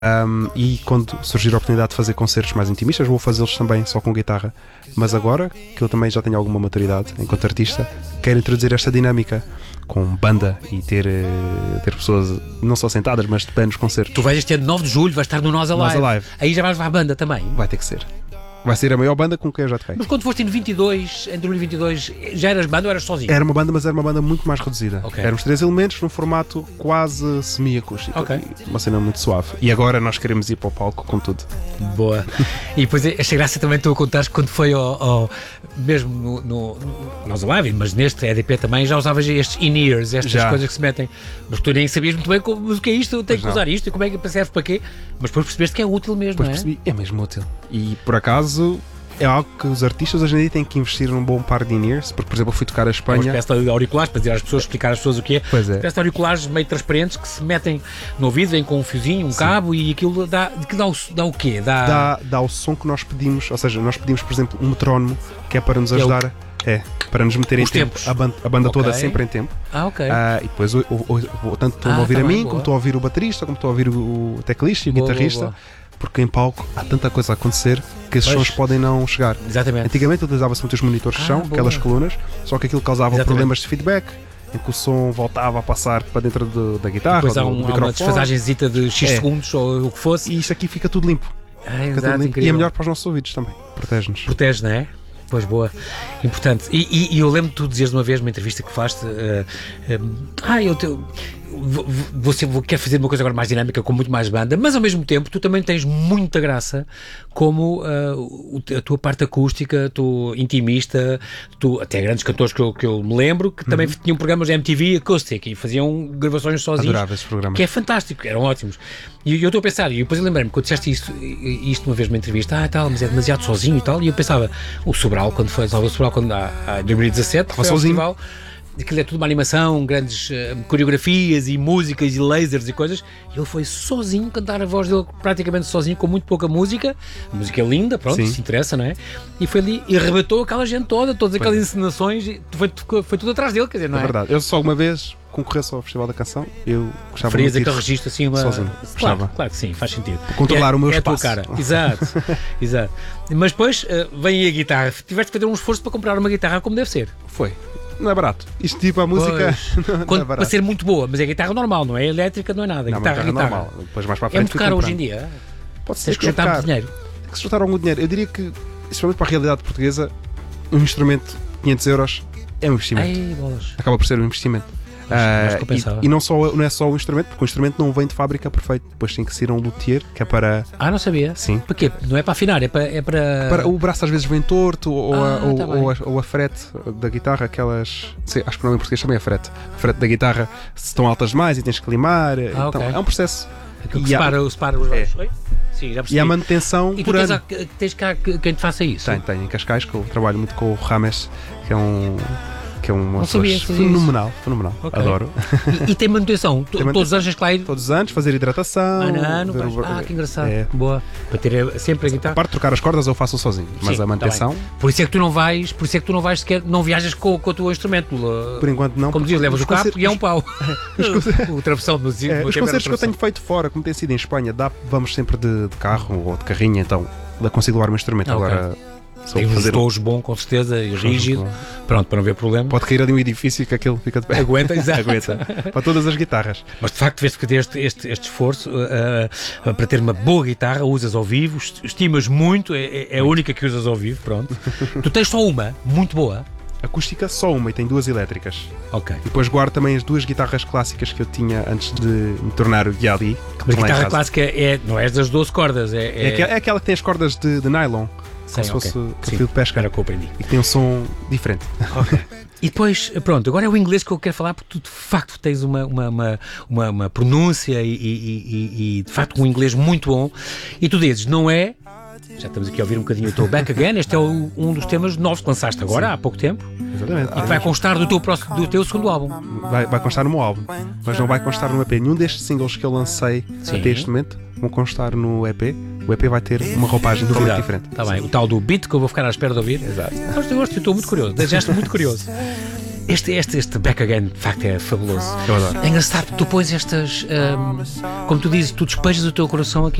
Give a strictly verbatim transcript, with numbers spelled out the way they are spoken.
Um, e quando surgir a oportunidade de fazer concertos mais intimistas, vou fazê-los também só com guitarra. Mas agora, que eu também já tenho alguma maturidade enquanto artista, quero introduzir esta dinâmica com banda e ter, ter pessoas não só sentadas, mas de pé nos concertos. Tu vais este ano nove de julho, vais estar no Nós Alive. Nós Alive. Aí já vais levar a banda também. Vai ter que ser. Vai ser a maior banda com quem eu já toquei. Mas quando foste em vinte e dois, em dois mil e vinte e dois, já eras banda ou eras sozinho? Era uma banda, mas era uma banda muito mais reduzida. Okay. Éramos três elementos num formato quase semi-acústico. Okay. Uma cena muito suave. E agora nós queremos ir para o palco com tudo. Boa. E depois esta graça também tu a contares quando foi ao, ao mesmo no, no, no Nós Alive, mas neste E D P também já usavas estes in-ears, estas já. coisas que se metem. Mas tu nem sabias muito bem como, mas o que é isto, eu tenho que usar isto, e como é que serve para quê? Mas depois percebeste que é útil mesmo, depois não é? Percebi, é mesmo útil. E por acaso é algo que os artistas hoje em dia têm que investir num bom par de in-ears, porque, por exemplo, eu fui tocar a Espanha. É uma espécie de auriculares, para dizer às pessoas, explicar às pessoas o que é. Pois é. Uma espécie de auriculares meio transparentes que se metem no ouvido, vêm com um fiozinho, um Sim. cabo, e aquilo dá, que dá, o, dá o quê? Dá... Dá, dá o som que nós pedimos, ou seja, nós pedimos, por exemplo, um metrónomo que é para nos ajudar, é, é para nos meter em Os tempo, tempos. a banda, a banda Okay. toda sempre em tempo. Ah, ok. Ah, e depois, o, o, o, tanto estou Ah, a ouvir tá a bem, mim, boa. como estou a ouvir o baterista, como estou a ouvir o teclista e o Boa, guitarrista. boa, boa. Porque em palco há tanta coisa a acontecer que esses Pois. sons podem não chegar. Exatamente. Antigamente utilizava-se muitos monitores de Ah, chão, boa. aquelas colunas, só que aquilo causava Exatamente. problemas de feedback, em que o som voltava a passar para dentro de, da guitarra, Depois há, ou do, um, do há uma microfone. desfasagenzita de X É. segundos ou o que fosse. E isto aqui fica tudo limpo. Ah, Fica exato, tudo limpo. E incrível. é melhor para os nossos ouvidos também. Protege-nos. Protege, não é? Pois, boa. Importante. E, e, e eu lembro de tu dizeres uma vez, numa entrevista que falaste, uh, um, ah, eu te, vou, vou, vou, quero fazer uma coisa agora mais dinâmica, com muito mais banda, mas ao mesmo tempo tu também tens muita graça como uh, a tua parte acústica, tu intimista, tu, até grandes cantores que eu, que eu me lembro, que também uhum. tinham programas de M T V Acoustic e faziam gravações sozinhos. Adorava esses programas. Que é fantástico, eram ótimos. E eu estou a pensar, e depois eu lembrei-me, quando disseste isto, isto uma vez numa entrevista, ah, tal, mas é demasiado sozinho e tal, e eu pensava, o Sobral, quando foi, o Sobral, quando há, em dois mil e dezassete, foi ao festival, aquilo é tudo uma animação, grandes uh, coreografias e músicas e lasers e coisas, e ele foi sozinho cantar a voz dele praticamente sozinho, com muito pouca música, a música é linda, pronto, Sim. se interessa, não é? E foi ali e arrebatou aquela gente toda, todas aquelas pois. encenações, e foi, foi tudo atrás dele, quer dizer, não é? É verdade, eu só uma vez concorresse ao Festival da Canção, eu gostava Farias de aquele registro assim, uma... sozinho, claro, claro que sim, faz sentido. Controlar é, o meu é espaço. É a tua cara, exato, exato. Mas depois uh, vem aí a guitarra, tiveste que fazer um esforço para comprar uma guitarra como deve ser. Foi. Não é barato. Isto tipo a música não, não Quando, é barato. Para ser muito boa, mas é guitarra normal, não é elétrica, não é nada. Não, guitarra, guitarra, guitarra. normal. Depois mais para a frente é muito caro hoje em dia. Pode ser Tens que juntar muito dinheiro. Tem que se juntar algum dinheiro. Eu diria que, especialmente para a realidade portuguesa, um instrumento de quinhentos euros é um investimento. Ei, bolas. Acaba por ser um investimento. Uh, e, e não, só, não é só o instrumento, porque o instrumento não vem de fábrica perfeito. Depois tem que ser um luthier, que é para... Ah, não sabia? Sim. Para quê? Não é para afinar, é para... É para... para o braço às vezes vem torto, ou, ah, a, ou, tá ou, a, ou a frete da guitarra, aquelas... Sei, acho que não em português também é frete. A frete da guitarra se estão altas demais e tens que limar. Ah, então okay. É um processo. Aquilo que separa, separa os dois. É. Sim, já percebi. E a manutenção e por tens, ano. A, tens cá quem te faça isso? Tem, tem. Em Cascais, que eu trabalho muito com o Rames, que é um... que é um sabia, fenomenal, isso. fenomenal, okay. Adoro. E, e tem manutenção? Tem manutenção? Todos os anos tens que lá ir? Todos os anos, fazer hidratação. Ano a ano, o... Ah, que engraçado, é. Boa. Para ter sempre a guitarra. A parte de trocar as cordas eu faço sozinho, mas Sim, a manutenção... Tá por isso é que tu não vais, por isso é que tu não vais sequer, não viajas com, com o teu instrumento. Por enquanto não. Como dizias, levas o capo e é um pau. O travessão do é, Os concertos que eu tenho feito fora, como tem sido em Espanha, dá, vamos sempre de, de carro ou de carrinha, então consigo levar o meu instrumento. Ah, agora... Okay. Tem uns tojos bom, com certeza, e rígido. Pronto, para não haver problema. Pode cair ali um edifício que aquilo fica de pé. Aguenta, exato. Aguenta. Para todas as guitarras. Mas de facto, vês que este, este, este esforço uh, uh, para ter uma boa guitarra, usas ao vivo, estimas muito, é, é a única que usas ao vivo, pronto. Tu tens só uma, muito boa. Acústica, só uma, e tem duas elétricas. Ok. E depois guardo também as duas guitarras clássicas que eu tinha antes de me tornar o Yali. A guitarra clássica é, não é das doze cordas, é... É, é, aquela, é aquela que tem as cordas de, de nylon. Como se okay. fosse fio de pesca. Era o que eu aprendi. E que tem um som diferente. Ok. E depois, pronto, agora é o inglês que eu quero falar, porque tu de facto tens uma, uma, uma, uma, uma pronúncia e, e, e, e de facto um inglês muito bom. E tu dizes, não é... Já estamos aqui a ouvir um bocadinho o teu Back Again. Este é o, um dos temas novos que lançaste agora, Sim. há pouco tempo. Exatamente. E que vai constar do teu, próximo, do teu segundo álbum. Vai, vai constar no meu álbum, mas não vai constar no E P. Nenhum destes singles que eu lancei Sim. até este momento vão constar no E P. O E P vai ter uma roupagem totalmente diferente. Está bem, o tal do beat que eu vou ficar à espera de ouvir. Exato. Eu gosto, eu estou muito curioso, já estou muito curioso. Este, este, este Back Again, de facto, é fabuloso. Eu adoro. É engraçado porque tu pões estas, hum, como tu dizes, tu despejas o teu coração aqui.